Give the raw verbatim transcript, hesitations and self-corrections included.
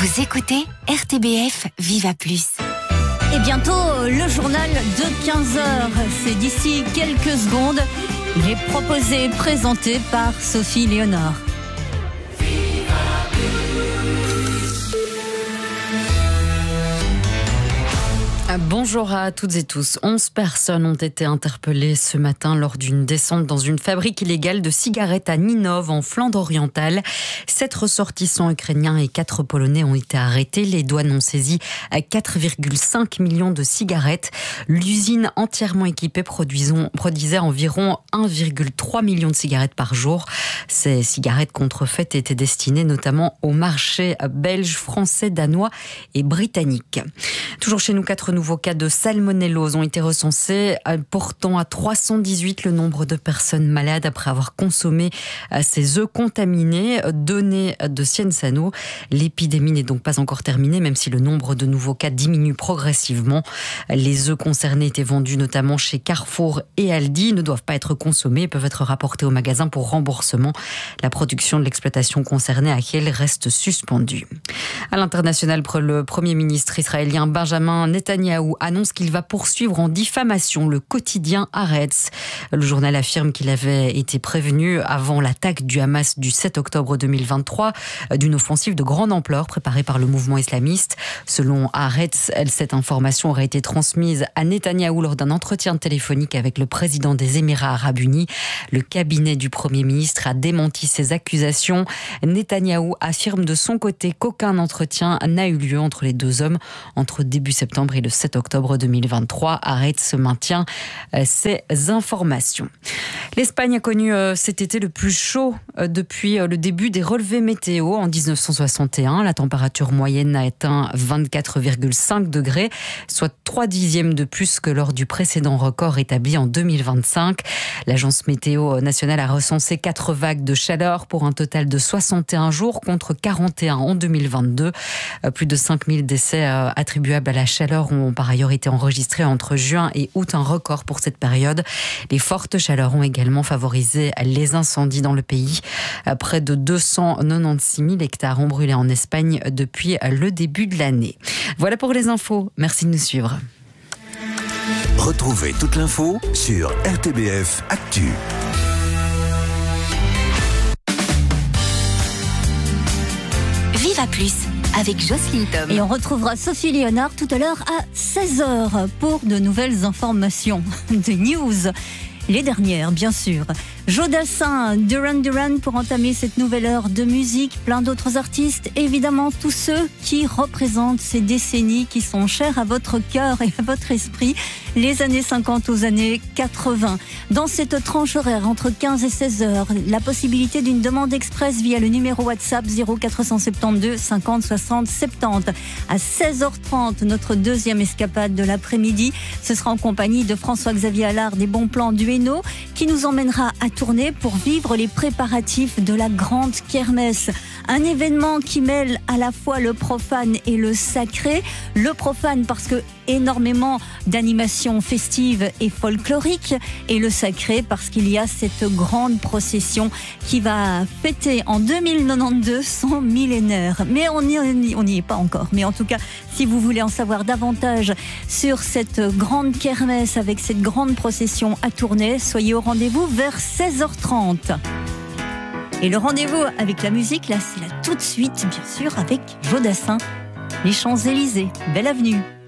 Vous écoutez R T B F Viva Plus. Et bientôt, le journal de quinze heures. C'est d'ici quelques secondes. Il est proposé, présenté par Sophie Léonard. Bonjour à toutes et tous. onze personnes ont été interpellées ce matin lors d'une descente dans une fabrique illégale de cigarettes à Ninove, en Flandre orientale. Sept ressortissants ukrainiens et quatre Polonais ont été arrêtés. Les douanes ont saisi quatre virgule cinq millions de cigarettes. L'usine entièrement équipée produisait environ un virgule trois million de cigarettes par jour. Ces cigarettes contrefaites étaient destinées notamment au marché belge, français, danois et britannique. Toujours chez nous, quatre nouveaux cas de salmonellose ont été recensés, portant à trois cent dix-huit le nombre de personnes malades après avoir consommé ces œufs contaminés. Données de Cienzano. L'épidémie n'est donc pas encore terminée, même si le nombre de nouveaux cas diminue progressivement. Les œufs concernés étaient vendus notamment chez Carrefour et Aldi, ne doivent pas être consommés et peuvent être rapportés au magasin pour remboursement. La production de l'exploitation concernée à Kiel reste suspendue. À l'international, le Premier ministre israélien Benjamin Netanyahou annonce qu'il va poursuivre en diffamation le quotidien Haaretz. Le journal affirme qu'il avait été prévenu avant l'attaque du Hamas du sept octobre deux mille vingt-trois d'une offensive de grande ampleur préparée par le mouvement islamiste. Selon Haaretz, cette information aurait été transmise à Netanyahou lors d'un entretien téléphonique avec le président des Émirats arabes unis. Le cabinet du Premier ministre a démenti ces accusations. Netanyahou affirme de son côté qu'aucun entretien n'a eu lieu entre les deux hommes entre début septembre et le sept octobre deux mille vingt-trois. Haaretz maintient ces informations. L'Espagne a connu cet été le plus chaud depuis le début des relevés météo en dix-neuf cent soixante et un. La température moyenne a atteint vingt-quatre virgule cinq degrés, soit trois dixièmes de plus que lors du précédent record établi en deux mille vingt-cinq. L'Agence météo nationale a recensé quatre vagues de chaleur pour un total de soixante et un jours contre quarante et un en deux mille vingt-deux. Plus de cinq mille décès attribuables à la chaleur ont par ailleurs été enregistrés entre juin et août, un record pour cette période. Les fortes chaleurs ont également favorisé les incendies dans le pays. Près de deux cent quatre-vingt-seize mille hectares ont brûlé en Espagne depuis le début de l'année. Voilà pour les infos. Merci de nous suivre. Retrouvez toute l'info sur R T B F Actu. Viva Plus avec Jocelyne Tom. Et on retrouvera Sophie Léonard tout à l'heure à seize heures pour de nouvelles informations, de news. Les dernières, bien sûr. Jodassin, Duran Duran pour entamer cette nouvelle heure de musique. Plein d'autres artistes, évidemment tous ceux qui représentent ces décennies qui sont chères à votre cœur et à votre esprit, les années cinquante aux années quatre-vingts. Dans cette tranche horaire entre quinze et seize heures, la possibilité d'une demande express via le numéro WhatsApp zéro quatre cent soixante-douze cinquante soixante soixante-dix. À seize heures trente, notre deuxième escapade de l'après-midi, ce sera en compagnie de François-Xavier Allard des Bons Plans du Hainaut qui nous emmènera à tourner pour vivre les préparatifs de la grande kermesse. Un événement qui mêle à la fois le profane et le sacré. Le profane parce que énormément d'animations festives et folkloriques, et le sacré parce qu'il y a cette grande procession qui va fêter en deux mille quatre-vingt-douze son millénaire. Mais on n'y on n'y est pas encore. Mais en tout cas, si vous voulez en savoir davantage sur cette grande kermesse avec cette grande procession à tourner, soyez au rendez-vous vers seize heures trente. Et le rendez-vous avec la musique, là, c'est là tout de suite, bien sûr, avec Jodassin, les Champs-Élysées. Belle avenue.